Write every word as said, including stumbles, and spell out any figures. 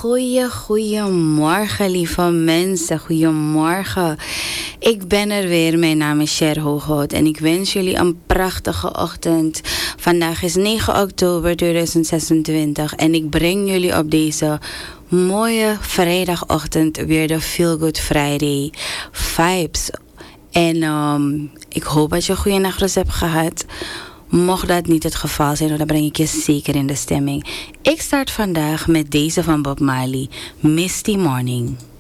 Goeie, goeiemorgen, lieve mensen. Goeiemorgen. Ik ben er weer. Mijn naam is Cher Hooghout en ik wens jullie een prachtige ochtend. Vandaag is negen oktober tweeduizend zesentwintig en ik breng jullie op deze mooie vrijdagochtend weer de Feel Good Friday vibes. En um, ik hoop dat je een goede nachtrust hebt gehad. Mocht dat niet het geval zijn, dan breng ik je zeker in de stemming. Ik start vandaag met deze van Bob Marley, Misty Morning.